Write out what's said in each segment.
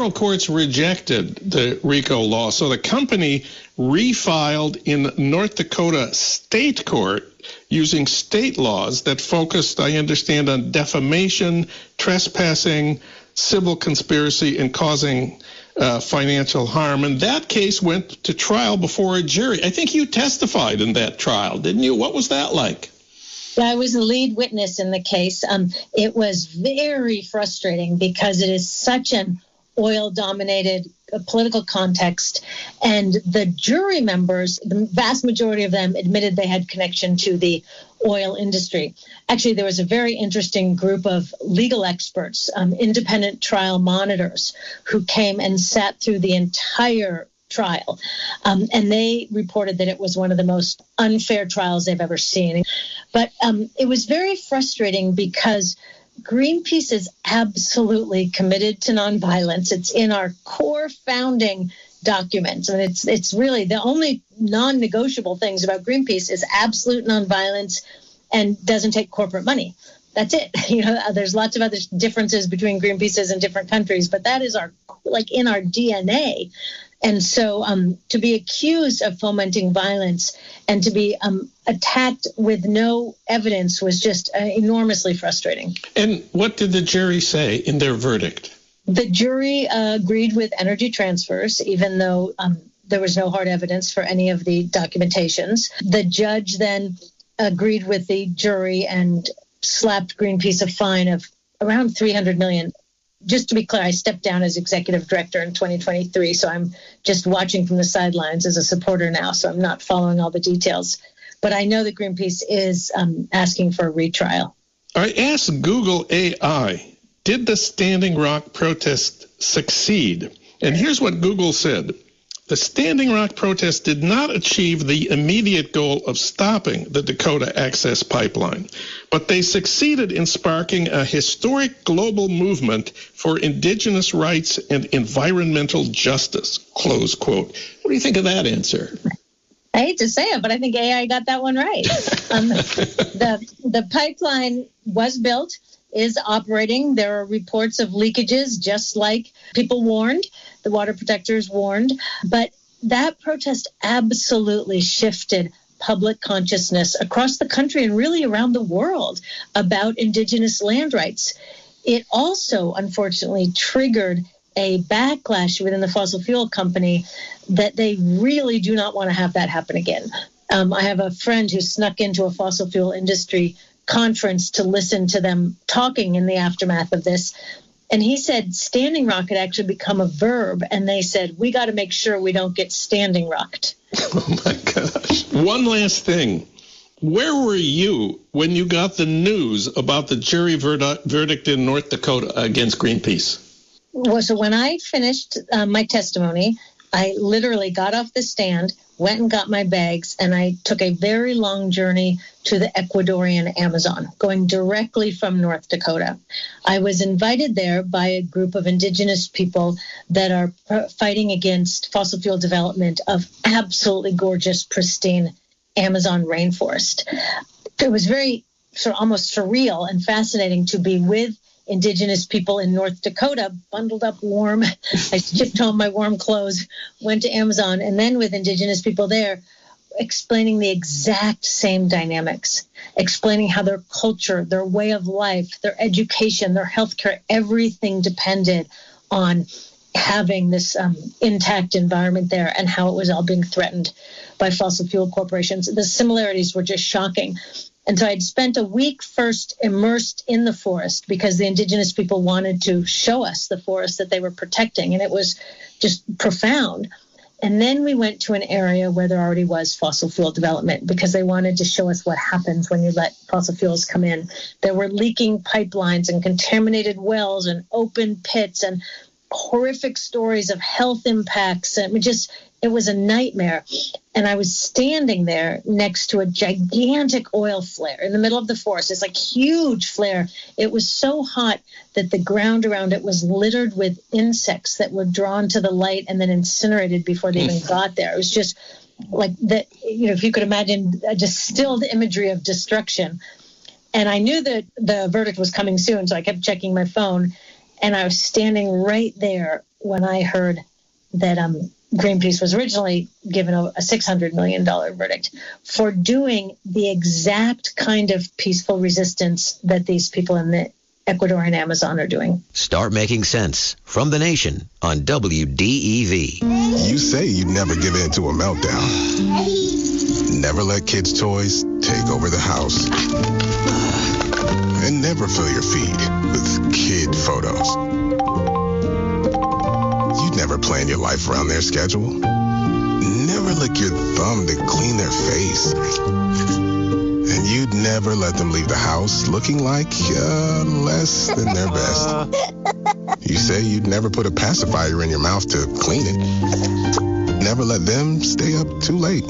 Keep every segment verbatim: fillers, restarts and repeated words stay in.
courts rejected the RICO law, so the company refiled in North Dakota state court using state laws that focused, I understand, on defamation, trespassing, civil conspiracy, and causing uh, financial harm. And that case went to trial before a jury. I think you testified in that trial, didn't you? What was that like? I was the lead witness in the case. Um, it was very frustrating because it is such an oil-dominated uh, political context, and the jury members, the vast majority of them, admitted they had connection to the oil industry. Actually, there was a very interesting group of legal experts, um, independent trial monitors, who came and sat through the entire trial, um, and they reported that it was one of the most unfair trials they've ever seen. But um, it was very frustrating because Greenpeace is absolutely committed to nonviolence. It's in our core founding documents, and it's it's really the only non-negotiable things about Greenpeace is absolute nonviolence and doesn't take corporate money. That's it. You know, there's lots of other differences between Greenpeaces in different countries, but that is our like in our D N A. And so um, to be accused of fomenting violence and to be um, attacked with no evidence was just uh, enormously frustrating. And what did the jury say in their verdict? The jury uh, agreed with Energy Transfers, even though um, there was no hard evidence for any of the documentations. The judge then agreed with the jury and slapped Greenpeace a fine of around three hundred million dollars. Just to be clear, I stepped down as executive director in twenty twenty-three, so I'm just watching from the sidelines as a supporter now, so I'm not following all the details. But I know that Greenpeace is um, asking for a retrial. I asked Google A I, did the Standing Rock protest succeed? And here's what Google said. The Standing Rock protest did not achieve the immediate goal of stopping the Dakota Access Pipeline, but they succeeded in sparking a historic global movement for indigenous rights and environmental justice, close quote. What do you think of that answer? I hate to say it, but I think A I got that one right. um, the, the pipeline was built, is operating. There are reports of leakages, just like people warned, the water protectors warned. But that protest absolutely shifted public consciousness across the country and really around the world about indigenous land rights. It also, unfortunately, triggered a backlash within the fossil fuel company that they really do not want to have that happen again. Um, I have a friend who snuck into a fossil fuel industry conference to listen to them talking in the aftermath of this. And he said Standing Rock had actually become a verb. And they said, we got to make sure we don't get standing rocked. Oh, my gosh. One last thing. Where were you when you got the news about the jury verdict, verdict in North Dakota against Greenpeace? Well, so when I finished uh, my testimony, I literally got off the stand, went and got my bags, and I took a very long journey to the Ecuadorian Amazon, going directly from North Dakota. I was invited there by a group of indigenous people that are fighting against fossil fuel development of absolutely gorgeous, pristine Amazon rainforest. It was very sort of almost surreal and fascinating to be with indigenous people in North Dakota, bundled up warm. I shipped home my warm clothes, went to Amazon, and then with indigenous people there, explaining the exact same dynamics, explaining how their culture, their way of life, their education, their healthcare, everything depended on having this um, intact environment there and how it was all being threatened by fossil fuel corporations. The similarities were just shocking. And so I'd spent a week first immersed in the forest because the indigenous people wanted to show us the forest that they were protecting. And it was just profound. And then we went to an area where there already was fossil fuel development because they wanted to show us what happens when you let fossil fuels come in. There were leaking pipelines and contaminated wells and open pits and horrific stories of health impacts. And it just, it was a nightmare. And I was standing there next to a gigantic oil flare in the middle of the forest. It's like huge flare. It was so hot that the ground around it was littered with insects that were drawn to the light and then incinerated before they even got there. It was just like that, you know, if you could imagine a distilled imagery of destruction. And I knew that the verdict was coming soon, so I kept checking my phone. And I was standing right there when I heard that um, Greenpeace was originally given a, a six hundred million dollars verdict for doing the exact kind of peaceful resistance that these people in the Ecuadorian Amazon are doing. Start Making Sense from The Nation on W D E V. You say you'd never give in to a meltdown. Never let kids' toys take over the house. And never fill your feed with kid photos. You'd never plan your life around their schedule. Never lick your thumb to clean their face. And you'd never let them leave the house looking like uh, less than their best. You say you'd never put a pacifier in your mouth to clean it. Never let them stay up too late.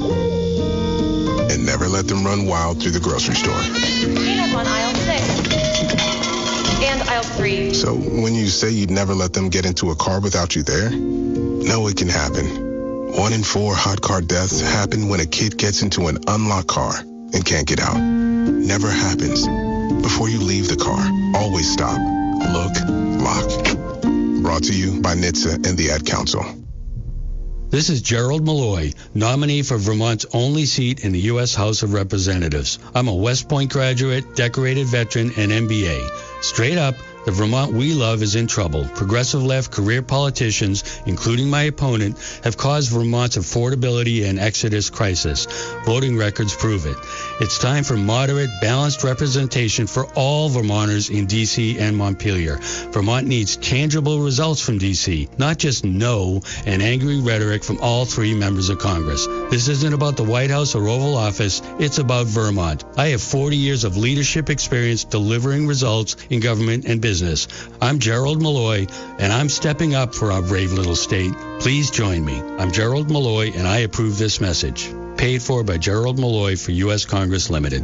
And never let them run wild through the grocery store. Peanuts on aisle six. And aisle three. So when you say you'd never let them get into a car without you there, no, it can happen. One in four hot car deaths happen when a kid gets into an unlocked car and can't get out. Never happens. Before you leave the car, always stop, look, lock. Brought to you by N H T S A and the Ad Council. This is Gerald Malloy, nominee for Vermont's only seat in the U S House of Representatives. I'm a West Point graduate, decorated veteran, and M B A. Straight up, the Vermont we love is in trouble. Progressive left career politicians, including my opponent, have caused Vermont's affordability and exodus crisis. Voting records prove it. It's time for moderate, balanced representation for all Vermonters in D C and Montpelier. Vermont needs tangible results from D C, not just no and angry rhetoric from all three members of Congress. This isn't about the White House or Oval Office. It's about Vermont. I have forty years of leadership experience delivering results in government and business. I'm Gerald Malloy, and I'm stepping up for our brave little state. Please join me. I'm Gerald Malloy, and I approve this message. Paid for by Gerald Malloy for U S Congress Limited.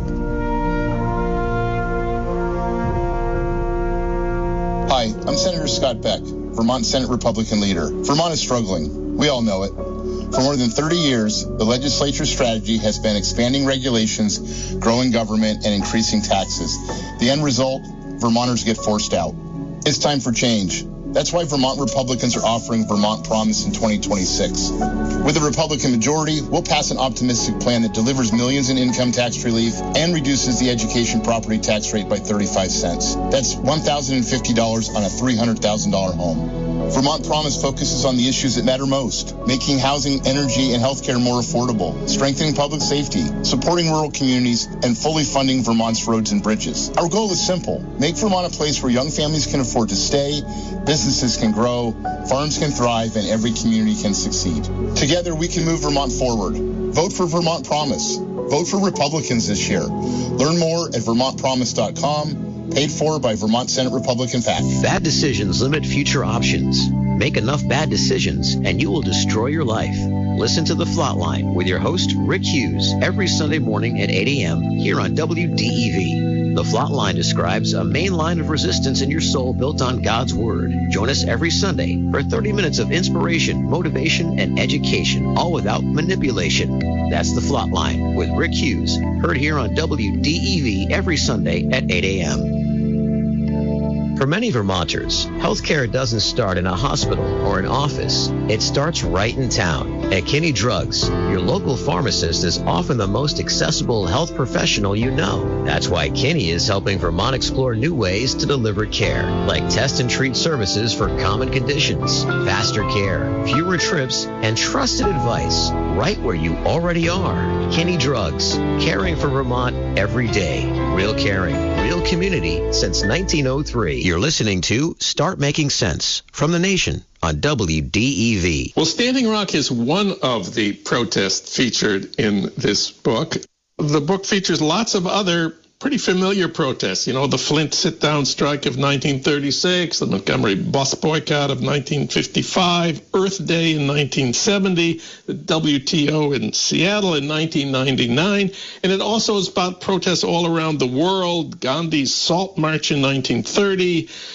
Hi, I'm Senator Scott Beck, Vermont Senate Republican leader. Vermont is struggling. We all know it. For more than thirty years, the legislature's strategy has been expanding regulations, growing government, and increasing taxes. The end result, Vermonters get forced out. It's time for change. That's why Vermont Republicans are offering Vermont Promise in twenty twenty-six. With a Republican majority, we'll pass an optimistic plan that delivers millions in income tax relief and reduces the education property tax rate by thirty-five cents. That's one thousand fifty dollars on a three hundred thousand dollars home. Vermont Promise focuses on the issues that matter most, making housing, energy, and healthcare more affordable, strengthening public safety, supporting rural communities, and fully funding Vermont's roads and bridges. Our goal is simple: make Vermont a place where young families can afford to stay, businesses can grow, farms can thrive, and every community can succeed. Together, we can move Vermont forward. Vote for Vermont Promise. Vote for Republicans this year. Learn more at vermont promise dot com. Paid for by Vermont Senate Republican PAC. Bad decisions limit future options. Make enough bad decisions and you will destroy your life. Listen to The Flatline with your host, Rick Hughes, every Sunday morning at eight a.m. here on W D E V. The Flatline describes a main line of resistance in your soul built on God's Word. Join us every Sunday for thirty minutes of inspiration, motivation, and education, all without manipulation. That's The Flatline with Rick Hughes, heard here on W D E V every Sunday at eight a.m. For many Vermonters, healthcare doesn't start in a hospital or an office. It starts right in town. At Kinney Drugs, your local pharmacist is often the most accessible health professional you know. That's why Kinney is helping Vermont explore new ways to deliver care, like test and treat services for common conditions, faster care, fewer trips, and trusted advice right where you already are. Kinney Drugs, caring for Vermont every day. Real caring, real community since nineteen oh three. You're listening to Start Making Sense from The Nation on W D E V. Well, Standing Rock is one of the protests featured in this book. The book features lots of other pretty familiar protests. You know, the Flint sit-down strike of nineteen thirty-six, the Montgomery bus boycott of nineteen fifty-five, Earth Day in nineteen seventy, the W T O in Seattle in nineteen ninety-nine, and it also is about protests all around the world, Gandhi's Salt March in nineteen thirty,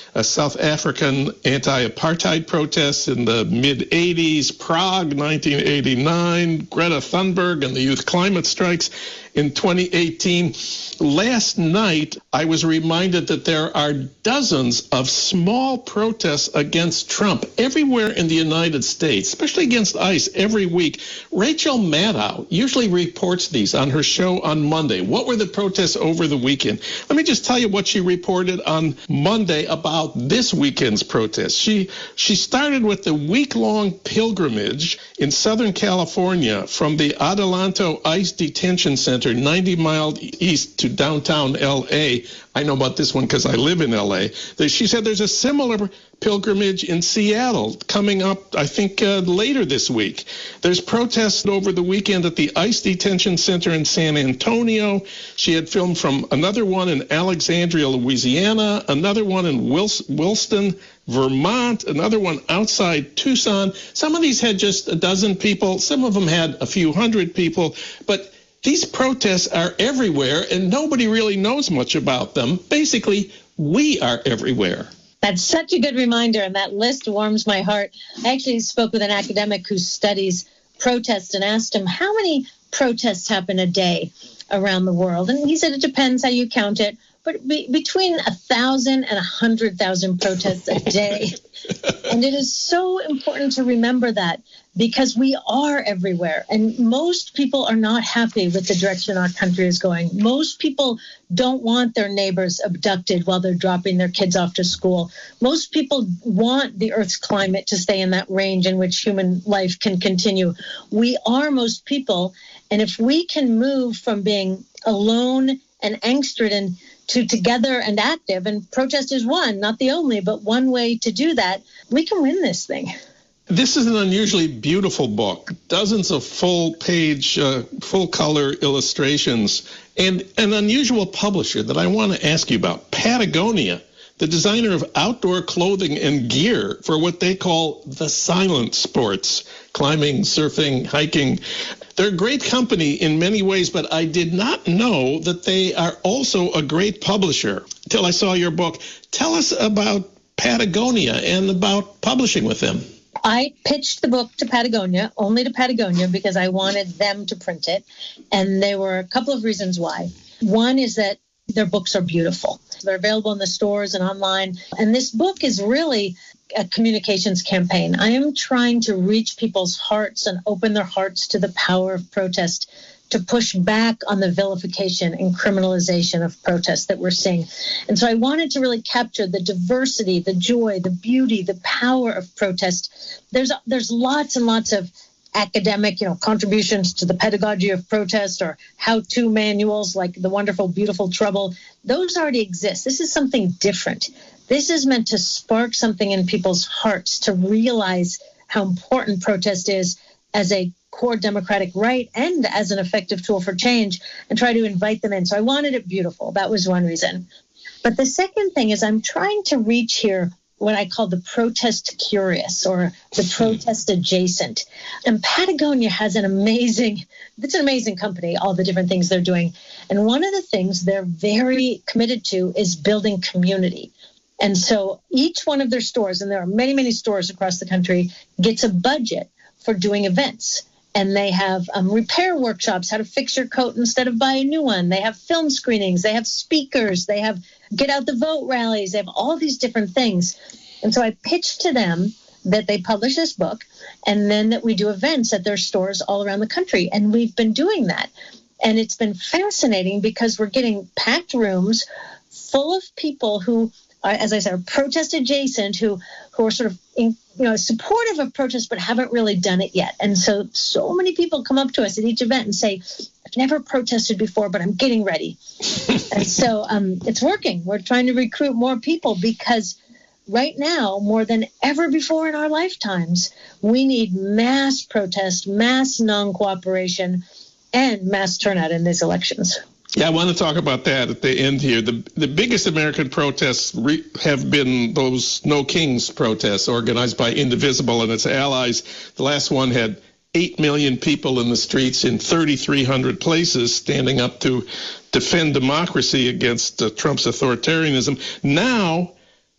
uh, South African anti-apartheid protests in the mid-eighties, Prague, nineteen eighty-nine, Greta Thunberg and the youth climate strikes in twenty eighteen. Last night, I was reminded that there are dozens of small protests against Trump everywhere in the United States, especially against ICE every week. Rachel Maddow usually reports these on her show on Monday. What were the protests over the weekend? Let me just tell you what she reported on Monday about this weekend's protests. She, she started with the week-long pilgrimage in Southern California from the Adelanto ICE Detention Center, ninety miles east to downtown L A. I know about this one because I live in L A. She said there's a similar pilgrimage in Seattle coming up, I think, uh, later this week. There's protests over the weekend at the ICE Detention Center in San Antonio. She had filmed from another one in Alexandria, Louisiana, another one in Wils- Williston, Vermont, another one outside Tucson. Some of these had just a dozen people. Some of them had a few hundred people. But these protests are everywhere, and nobody really knows much about them. Basically, we are everywhere. That's such a good reminder, and that list warms my heart. I actually spoke with an academic who studies protests and asked him how many protests happen a day around the world. And he said it depends how you count it, but be, between a thousand and a hundred thousand protests a day. And it is so important to remember that, because we are everywhere. And most people are not happy with the direction our country is going. Most people don't want their neighbors abducted while they're dropping their kids off to school. Most people want the Earth's climate to stay in that range in which human life can continue. We are most people. And if we can move from being alone and angst-ridden to together and active, and protest is one, not the only, but one way to do that, we can win this thing. This is an unusually beautiful book. Dozens of full-page, uh, full-color illustrations, and an unusual publisher that I want to ask you about, Patagonia, the designer of outdoor clothing and gear for what they call the silent sports, climbing, surfing, hiking. They're a great company in many ways, but I did not know that they are also a great publisher until I saw your book. Tell us about Patagonia and about publishing with them. I pitched the book to Patagonia, only to Patagonia, because I wanted them to print it. And there were a couple of reasons why. One is that their books are beautiful. They're available in the stores and online. And this book is really a communications campaign. I am trying to reach people's hearts and open their hearts to the power of protest, to push back on the vilification and criminalization of protest that we're seeing. And so I wanted to really capture the diversity, the joy, the beauty, the power of protest. There's there's lots and lots of academic, you know, contributions to the pedagogy of protest, or how-to manuals like The Wonderful, Beautiful Trouble. Those already exist. This is something different. This is meant to spark something in people's hearts, to realize how important protest is as a core democratic right and as an effective tool for change, and try to invite them in. So I wanted it beautiful. That was one reason. But the second thing is I'm trying to reach here what I call the protest curious, or the protest adjacent. And Patagonia has an amazing, it's an amazing company, all the different things they're doing. And one of the things they're very committed to is building community. And so each one of their stores, and there are many, many stores across the country, gets a budget for doing events. And they have um, repair workshops, how to fix your coat instead of buy a new one. They have film screenings. They have speakers. They have get out the vote rallies. They have all these different things. And so I pitched to them that they publish this book, and then that we do events at their stores all around the country. And we've been doing that. And it's been fascinating because we're getting packed rooms full of people who are, as I said, are protest adjacent, who, who are sort of in, you know, supportive of protest, but haven't really done it yet. And so, so many people come up to us at each event and say, I've never protested before, but I'm getting ready. And so um, it's working. We're trying to recruit more people because right now, more than ever before in our lifetimes, we need mass protest, mass non-cooperation, and mass turnout in these elections. Yeah, I want to talk about that at the end here. The the biggest American protests re- have been those No Kings protests organized by Indivisible and its allies. The last one had eight million people in the streets in thirty-three hundred places standing up to defend democracy against uh, Trump's authoritarianism. Now,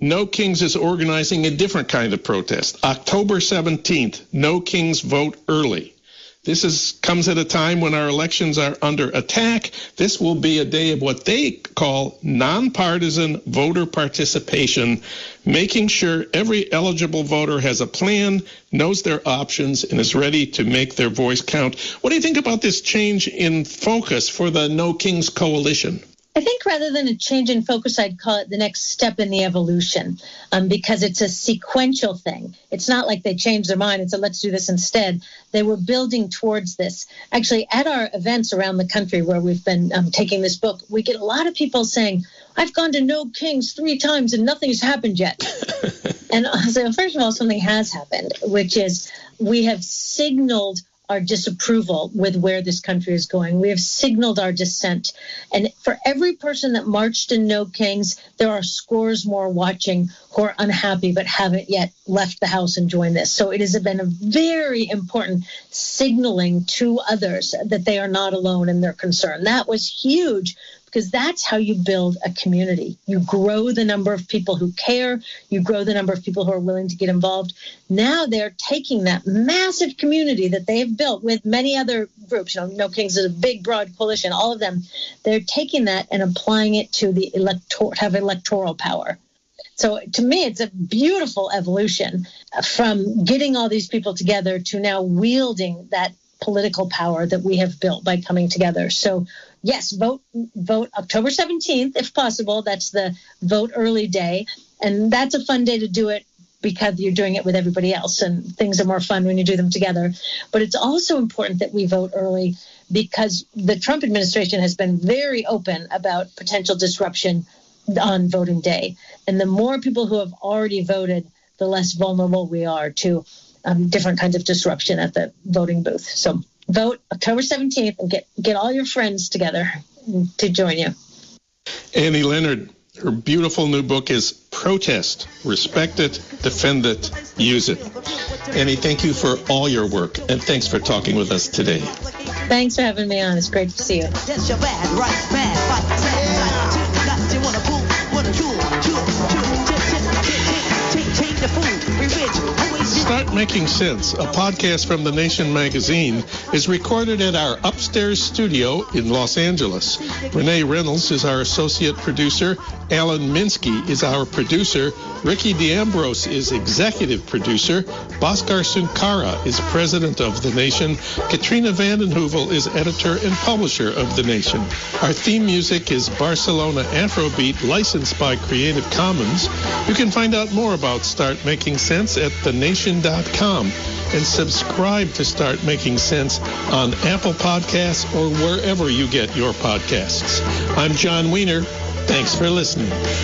No Kings is organizing a different kind of protest. October seventeenth, No Kings Vote Early. This is comes at a time when our elections are under attack. This will be a day of what they call nonpartisan voter participation, making sure every eligible voter has a plan, knows their options, and is ready to make their voice count. What do you think about this change in focus for the No Kings Coalition? I think rather than a change in focus, I'd call it the next step in the evolution, um, because it's a sequential thing. It's not like they changed their mind and said, let's do this instead. They were building towards this. Actually, at our events around the country where we've been um, taking this book, we get a lot of people saying, I've gone to No Kings three times and nothing's happened yet. And so first of all, something has happened, which is we have signaled our disapproval with where this country is going. We have signaled our dissent. And for every person that marched in No Kings, there are scores more watching who are unhappy but haven't yet left the house and joined this. So it has been a very important signaling to others that they are not alone in their concern. That was huge, because that's how you build a community. You grow the number of people who care. You grow the number of people who are willing to get involved. Now they're taking that massive community that they have built with many other groups. You know, No Kings is a big, broad coalition, all of them. They're taking that and applying it to the elector- have electoral power. So to me, it's a beautiful evolution from getting all these people together to now wielding that political power that we have built by coming together. So yes, vote vote October seventeenth, if possible. That's the vote early day. And that's a fun day to do it because you're doing it with everybody else. And things are more fun when you do them together. But it's also important that we vote early because the Trump administration has been very open about potential disruption on voting day. And the more people who have already voted, the less vulnerable we are to um, different kinds of disruption at the voting booth. So vote October seventeenth and get, get all your friends together to join you. Annie Leonard, her beautiful new book is Protest. Respect it, defend it, use it. Annie, thank you for all your work, and thanks for talking with us today. Thanks for having me on. It's great to see you. Start Making Sense, a podcast from The Nation magazine, is recorded at our upstairs studio in Los Angeles. Renee Reynolds is our associate producer. Alan Minsky is our producer. Ricky D'Ambrose is executive producer. Bhaskar Sunkara is president of The Nation. Katrina vanden Heuvel is editor and publisher of The Nation. Our theme music is Barcelona Afrobeat, licensed by Creative Commons. You can find out more about Start Making Sense at the nation dot com and subscribe to Start Making Sense on Apple Podcasts or wherever you get your podcasts. I'm John Wiener. Thanks for listening.